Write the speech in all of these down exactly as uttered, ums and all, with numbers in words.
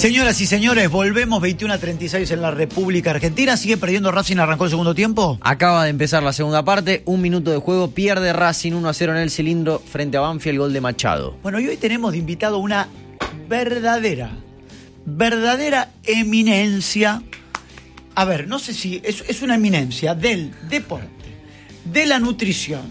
Señoras y señores, volvemos veintiuno a treinta y seis en la República Argentina. ¿Sigue perdiendo Racing? ¿Arrancó el segundo tiempo? Acaba de empezar la segunda parte, un minuto de juego, pierde Racing uno a cero en el cilindro frente a Banfield, gol de Machado. Bueno, y hoy tenemos de invitado una verdadera, verdadera eminencia. A ver, no sé si es, es una eminencia del deporte, de la nutrición,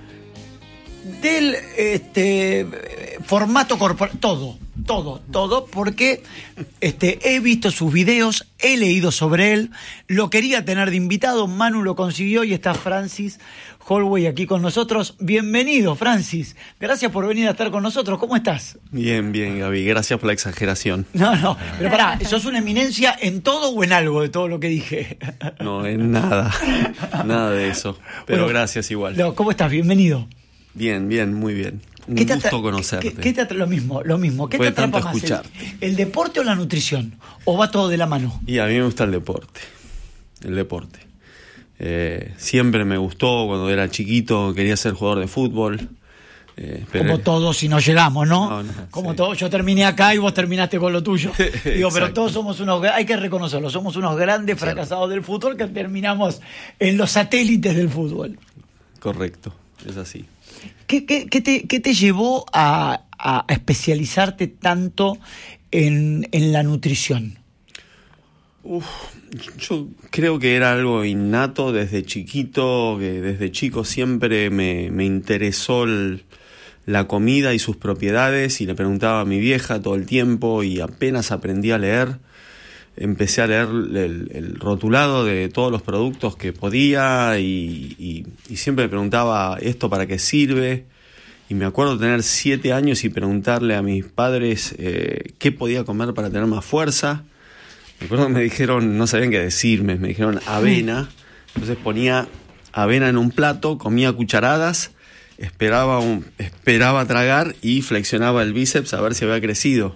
del este, formato corporal, todo. Todo, todo, porque este, he visto sus videos, he leído sobre él, lo quería tener de invitado, Manu lo consiguió y está Francis Holway aquí con nosotros. Bienvenido, Francis. Gracias por venir a estar con nosotros. ¿Cómo estás? Bien, bien, Gaby. Gracias por la exageración. No, no, pero pará, ¿sos una eminencia en todo o en algo de todo lo que dije? No, en nada, nada de eso. Pero bueno, gracias igual. No, ¿cómo estás? Bienvenido. Bien, bien, muy bien. Un ¿Qué te gusto atra- conocerte. ¿Qué, qué te atra- lo mismo, lo mismo. ¿Qué Fue te atrapa tanto más? escucharte. El, ¿El deporte o la nutrición? ¿O va todo de la mano? Y a mí me gusta el deporte. El deporte. Eh, siempre me gustó cuando era chiquito, quería ser jugador de fútbol. Eh, pero... Como todos si no llegamos, ¿no? no, no Como sí. todos, yo terminé acá y vos terminaste con lo tuyo. Digo, pero todos somos unos, hay que reconocerlo, somos unos grandes fracasados del fútbol que terminamos en los satélites del fútbol. Correcto, es así. ¿Qué, qué, qué, te, qué te llevó a, a especializarte tanto en, en la nutrición? Uf, yo creo que era algo innato desde chiquito, que desde chico siempre me, me interesó el, la comida y sus propiedades, y le preguntaba a mi vieja todo el tiempo, y apenas aprendí a leer, empecé a leer el, el rotulado de todos los productos que podía, y, y, y siempre me preguntaba esto para qué sirve. Y me acuerdo tener siete años y preguntarle a mis padres eh, qué podía comer para tener más fuerza. Me acuerdo que me dijeron, no sabían qué decirme, me dijeron avena. Entonces ponía avena en un plato, comía cucharadas, esperaba, un, esperaba tragar y flexionaba el bíceps a ver si había crecido.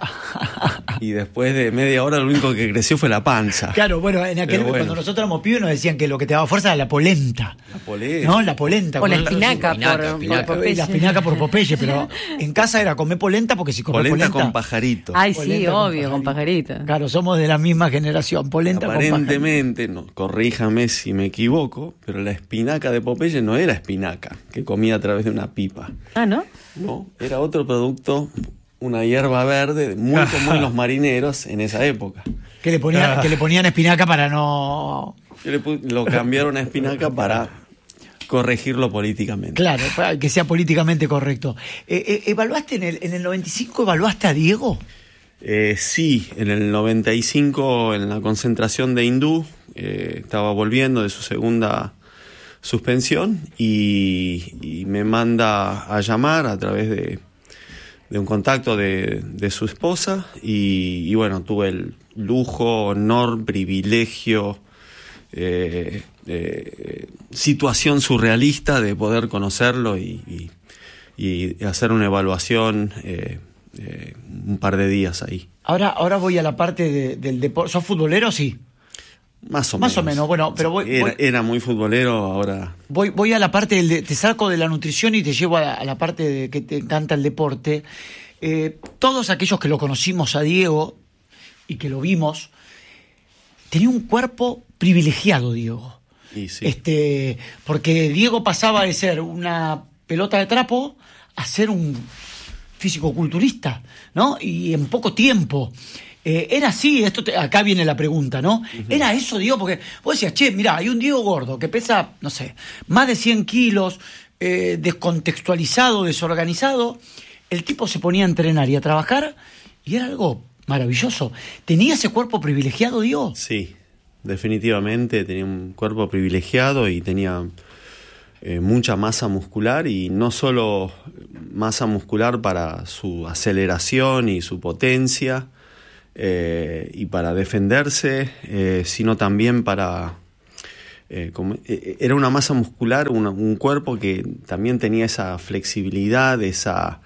Y después de media hora lo único que creció fue la panza. Claro, bueno, en aquel bueno. cuando nosotros éramos pibes nos decían que lo que te daba fuerza era la polenta. La polenta. No, la polenta. O la Con- espinaca, espinaca, por, espinaca. por Popeye. La espinaca por Popeye, pero en casa era comer polenta porque si comes polenta, polenta... con pajarito. Ay, sí, Polenta con obvio, con pajarito. Claro, somos de la misma generación, polenta con pajarito. Aparentemente, no, corríjame si me equivoco, pero la espinaca de Popeye no era espinaca, que comía a través de una pipa. Ah, ¿no? No, era otro producto, una hierba verde, muy común en los marineros en esa época. Que le ponían, que le ponían espinaca para no... Yo le pu- lo cambiaron a espinaca para corregirlo políticamente. Claro, para que sea políticamente correcto. Eh, eh, ¿Evaluaste en el, en el noventa y cinco, evaluaste a Diego? Eh, sí, en el noventa y cinco, en la concentración de Hindú, eh, estaba volviendo de su segunda suspensión y, y me manda a llamar a través de, de un contacto de, de su esposa y, y bueno, tuve el lujo, honor, privilegio, eh, eh, situación surrealista de poder conocerlo y, y, y hacer una evaluación eh, eh, un par de días ahí. Ahora, ahora voy a la parte de, del deporte. ¿Sos futbolero? Sí. Más o Más menos. o menos, bueno, pero voy, Era, voy, era muy futbolero, ahora... voy, voy a la parte del... de- te saco de la nutrición y te llevo a la, a la parte de que te encanta el deporte. Eh, todos aquellos que lo conocimos a Diego y que lo vimos, tenía un cuerpo privilegiado, Diego. Y sí. Este, porque Diego pasaba de ser una pelota de trapo a ser un físico-culturista, ¿no? Y en poco tiempo. Eh, era así, esto te, acá viene la pregunta, ¿no? Uh-huh. Era eso, Diego, porque vos decías, che, mirá, hay un Diego gordo que pesa, no sé, más de cien kilos, eh, descontextualizado, desorganizado. El tipo se ponía a entrenar y a trabajar y era algo maravilloso. ¿Tenía ese cuerpo privilegiado, Diego? Sí, definitivamente tenía un cuerpo privilegiado y tenía eh, mucha masa muscular, y no solo masa muscular para su aceleración y su potencia, Eh, y para defenderse, eh, sino también para... Eh, como, eh, era una masa muscular, una, un cuerpo que también tenía esa flexibilidad, esa,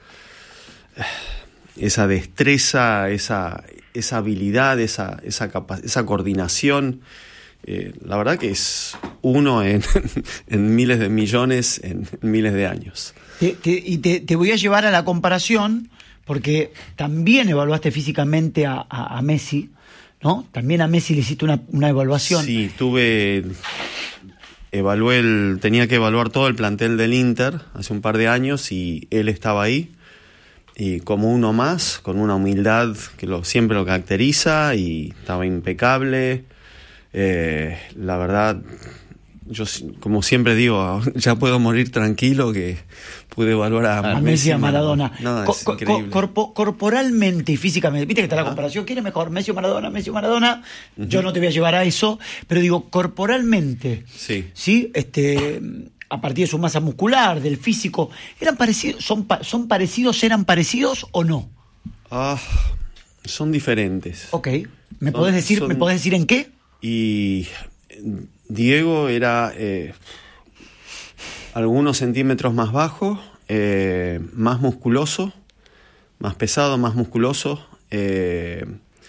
esa destreza, esa, esa habilidad, esa, esa, capa- esa coordinación. Eh, la verdad que es uno en, en miles de millones, en, en miles de años. Te, te, y te, te voy a llevar a la comparación, porque también evaluaste físicamente a, a, a Messi, ¿no? También a Messi le hiciste una, una evaluación. Sí, tuve... Evalué el, tenía que evaluar todo el plantel del Inter hace un par de años y él estaba ahí. Y como uno más, con una humildad que lo, siempre lo caracteriza, y estaba impecable. Eh, la verdad, yo como siempre digo, ya puedo morir tranquilo que pude evaluar a, a Messi y a Maradona. No, co- es co- increíble. corpo- corporalmente y físicamente, viste que está la Ajá. comparación, ¿quién es mejor? Messi o Maradona, Messi o Maradona. Uh-huh. Yo no te voy a llevar a eso, pero digo, corporalmente, sí, ¿sí? Este, a partir de su masa muscular, del físico, ¿eran parecidos, son, pa- son parecidos, eran parecidos o no? Ah, son diferentes. Ok, ¿me Son- podés decir, son- ¿me podés decir en qué? Y Diego era eh, algunos centímetros más bajo, eh, más musculoso, más pesado, más musculoso. Eh,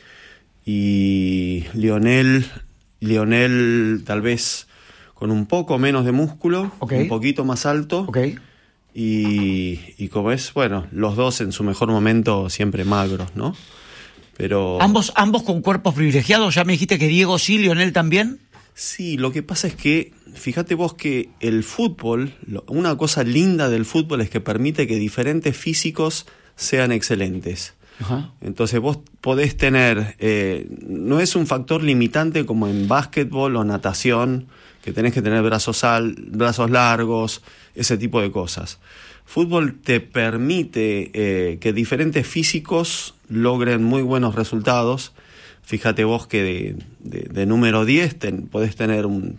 y Lionel, Lionel tal vez con un poco menos de músculo, Okay. un poquito más alto. Ok. Y, y como es, bueno, los dos en su mejor momento siempre magros, ¿no? Pero... ¿Ambos, ambos con cuerpos privilegiados? Ya me dijiste que Diego sí, Lionel también. Sí, lo que pasa es que, fíjate vos que el fútbol, lo- una cosa linda del fútbol es que permite que diferentes físicos sean excelentes. Ajá. Entonces vos podés tener, eh, no es un factor limitante como en básquetbol o natación, que tenés que tener brazos, al, brazos largos, ese tipo de cosas. Fútbol te permite eh, que diferentes físicos logren muy buenos resultados. Fíjate vos que de, de, de número diez ten, podés tener un,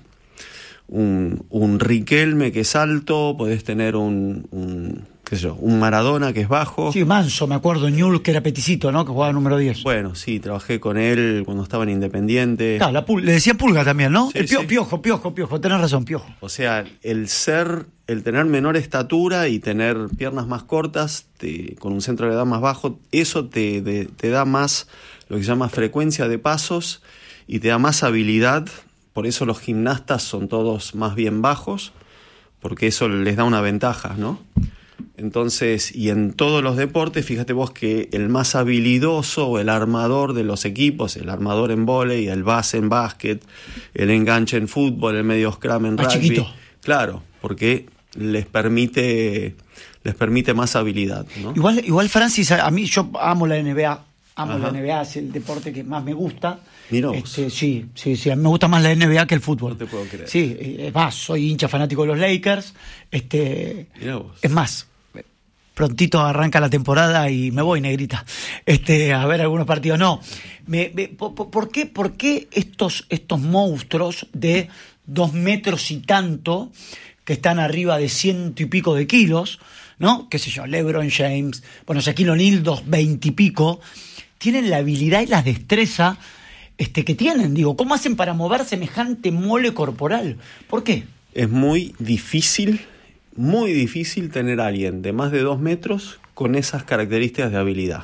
un, un Riquelme que es alto, podés tener un, un, qué sé yo, un Maradona que es bajo. Sí, Manso, me acuerdo, Newell's, que era peticito, ¿no? Que jugaba número diez. Bueno, sí, trabajé con él cuando estaba en Independiente. Claro, la pul- le decían Pulga también, ¿no? Sí, El pio- sí. Piojo, piojo, piojo, tenés razón, Piojo. O sea, el ser, el tener menor estatura y tener piernas más cortas, te- con un centro de gravedad más bajo, eso te, de- te da más lo que se llama frecuencia de pasos y te da más habilidad. Por eso los gimnastas son todos más bien bajos, porque eso les da una ventaja, ¿no? Entonces, y en todos los deportes, fíjate vos que el más habilidoso o el armador de los equipos, el armador en vóley, el base en básquet, el enganche en fútbol, el medio scrum en Más rugby. chiquito. Claro, porque les permite, les permite más habilidad, ¿no? Igual, igual, Francis, a a mí yo amo la N B A. Amo Ajá. la N B A, es el deporte que más me gusta. Mirá vos. Este, sí, sí, sí, a mí me gusta más la N B A que el fútbol. No te puedo creer. Sí, es más, soy hincha fanático de los Lakers. Este, Mirá vos. es más, prontito arranca la temporada y me voy, negrita, este, a ver algunos partidos. No, me, me- po- po- ¿por qué, por qué estos, estos monstruos de dos metros y tanto, que están arriba de ciento y pico de kilos, ¿no? Qué sé yo, LeBron James, bueno, Shaquille O'Neal, dos veinte y pico, tienen la habilidad y la destreza este, que tienen? Digo, ¿cómo hacen para mover semejante mole corporal? ¿Por qué? Es muy difícil, muy difícil tener a alguien de más de dos metros con esas características de habilidad.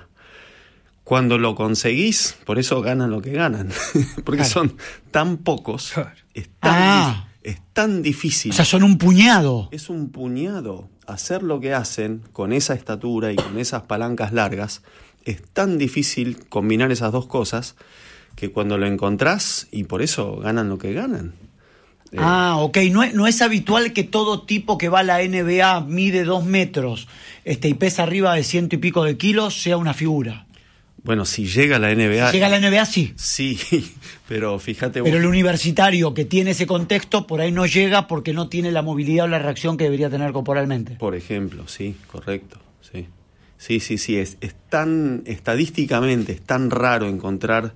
Cuando lo conseguís, por eso ganan lo que ganan, porque Claro. son tan pocos, Claro. es tan, Ah. dif- es tan difícil, O sea, son un puñado. es un puñado hacer lo que hacen con esa estatura y con esas palancas largas, es tan difícil combinar esas dos cosas que cuando lo encontrás, y por eso ganan lo que ganan. Eh, Ah, ok, no es, no es habitual que todo tipo que va a la N B A mide dos metros este, y pesa arriba de ciento y pico de kilos sea una figura. Bueno, si llega a la N B A... Llega a la N B A, sí. Sí, pero fíjate vos... Pero el universitario que tiene ese contexto por ahí no llega porque no tiene la movilidad o la reacción que debería tener corporalmente. Por ejemplo, sí, correcto, sí. Sí, sí, sí, es, es tan, estadísticamente, es tan raro encontrar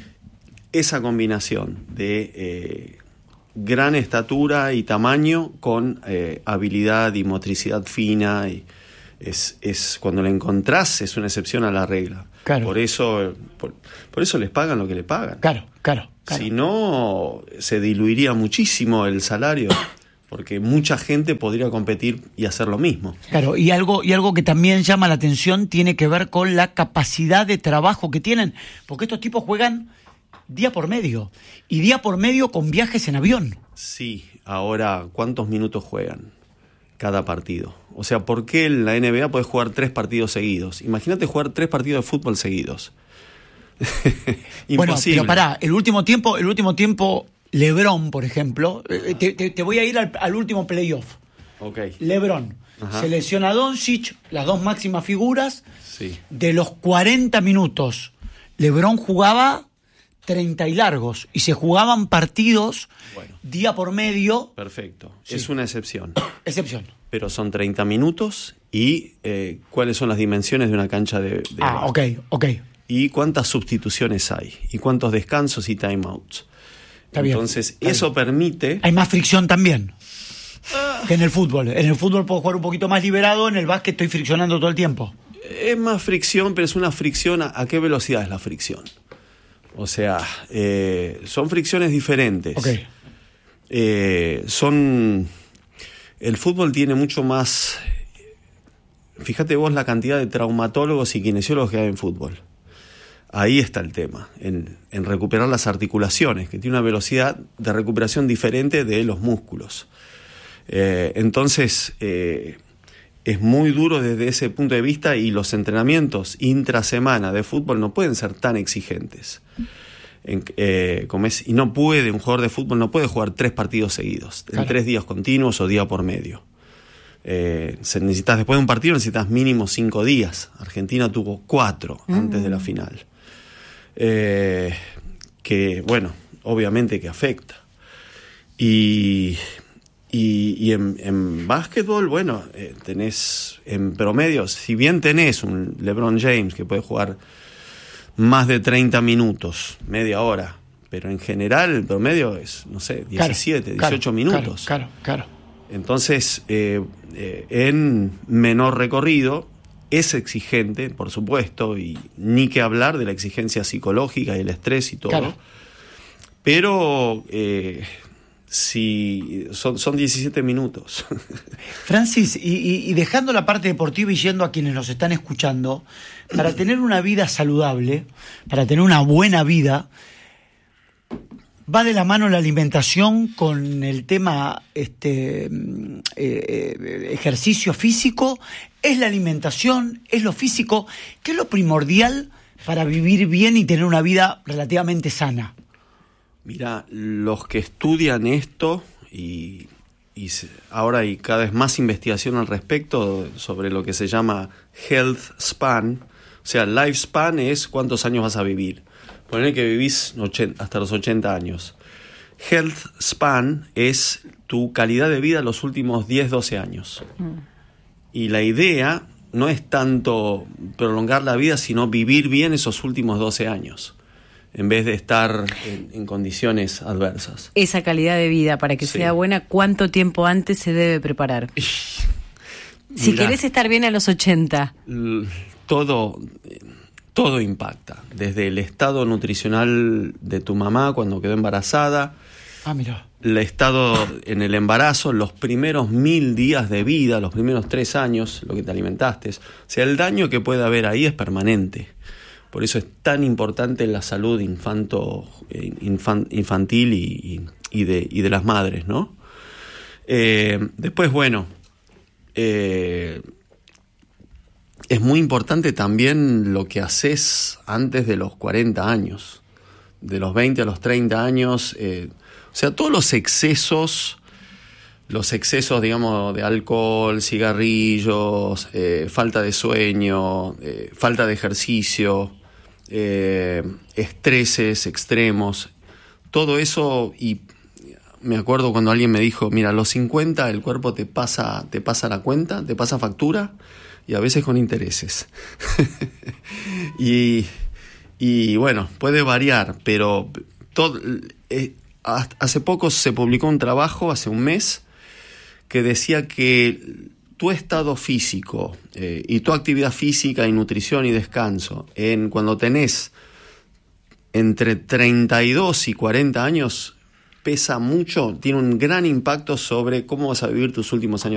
esa combinación de eh, gran estatura y tamaño con eh, habilidad y motricidad fina. Y es, es, cuando la encontrás es una excepción a la regla. Claro. Por eso, por, por eso les pagan lo que le pagan. Claro, claro, claro. Si no, se diluiría muchísimo el salario, porque mucha gente podría competir y hacer lo mismo. Claro, y algo, y algo que también llama la atención tiene que ver con la capacidad de trabajo que tienen, porque estos tipos juegan día por medio, y día por medio con viajes en avión. Sí, ahora, ¿cuántos minutos juegan? cada partido. O sea, ¿por qué en la N B A puedes jugar tres partidos seguidos? Imagínate jugar tres partidos de fútbol seguidos. Imposible. Bueno, pero pará, el último tiempo, el último tiempo, LeBron, por ejemplo, eh, te, te, te voy a ir al, al último playoff. Okay. LeBron, Ajá. se lesiona a Doncic, las dos máximas figuras. Sí. De los cuarenta minutos, LeBron jugaba treinta y largos, y se jugaban partidos bueno. día por medio. Perfecto, sí. es una excepción. Excepción. Pero son treinta minutos y eh, ¿cuáles son las dimensiones de una cancha de, de Ah, ok, ok. Y cuántas sustituciones hay, y cuántos descansos y timeouts. Está bien. Entonces, está eso bien. permite... Hay más fricción también ah. que en el fútbol. En el fútbol puedo jugar un poquito más liberado, en el básquet estoy friccionando todo el tiempo. Es más fricción, pero es una fricción... ¿A, a qué velocidad es la fricción? O sea, eh, son fricciones diferentes. Ok. Eh, son... El fútbol tiene mucho más... Fíjate vos la cantidad de traumatólogos y kinesiólogos que hay en fútbol. Ahí está el tema, en, en recuperar las articulaciones, que tiene una velocidad de recuperación diferente de los músculos. Eh, entonces, eh, es muy duro desde ese punto de vista, y los entrenamientos intrasemana de fútbol no pueden ser tan exigentes. En, eh, como es, y no puede, un jugador de fútbol no puede jugar tres partidos seguidos, claro. en tres días continuos o día por medio. Eh, se necesitas, después de un partido necesitas mínimo cinco días. Argentina tuvo cuatro mm. antes de la final. Eh, que, bueno, obviamente que afecta. Y, y, y en, en básquetbol, bueno, eh, tenés en promedio, si bien tenés un LeBron James que puede jugar más de treinta minutos, media hora, pero en general el promedio es, no sé, diecisiete, claro, dieciocho claro, minutos. Claro, claro, claro. Entonces, eh, eh, en menor recorrido, es exigente, por supuesto, y ni que hablar de la exigencia psicológica y el estrés y todo. Claro. Pero eh, si son, son diecisiete minutos. Francis, y, y, y dejando la parte deportiva y yendo a quienes nos están escuchando, para tener una vida saludable, para tener una buena vida, ¿va de la mano la alimentación con el tema este, eh, ejercicio físico? ¿Es la alimentación? ¿Es lo físico? ¿Qué es lo primordial para vivir bien y tener una vida relativamente sana? Mira, los que estudian esto, y, y ahora hay cada vez más investigación al respecto sobre lo que se llama health span, o sea, lifespan es cuántos años vas a vivir. Poner que vivís hasta los ochenta años. Health span es tu calidad de vida los últimos diez, doce años. Mm. Y la idea no es tanto prolongar la vida, sino vivir bien esos últimos doce años, en vez de estar en, en condiciones adversas. Esa calidad de vida, para que sí. sea buena, ¿cuánto tiempo antes se debe preparar? Si Mirá, querés estar bien a los ochenta. Todo... Todo impacta, desde el estado nutricional de tu mamá cuando quedó embarazada, ah, mira. el estado en el embarazo, los primeros mil días de vida, los primeros tres años, lo que te alimentaste. O sea, el daño que puede haber ahí es permanente. Por eso es tan importante la salud infanto, infan, infantil y, y, de, y de las madres, ¿no? Eh, después, bueno... Eh, Es muy importante también lo que haces antes de los cuarenta años, de los veinte a los treinta años. Eh, o sea, todos los excesos, los excesos, digamos, de alcohol, cigarrillos, eh, falta de sueño, eh, falta de ejercicio, eh, estreses extremos, todo eso. Y me acuerdo cuando alguien me dijo, mira, a los cincuenta el cuerpo te pasa, te pasa la cuenta, te pasa factura, y a veces con intereses. y, y bueno, puede variar, pero todo, eh, hace poco se publicó un trabajo, hace un mes, que decía que tu estado físico eh, y tu actividad física y nutrición y descanso, en cuando tenés entre treinta y dos y cuarenta años, pesa mucho, tiene un gran impacto sobre cómo vas a vivir tus últimos años.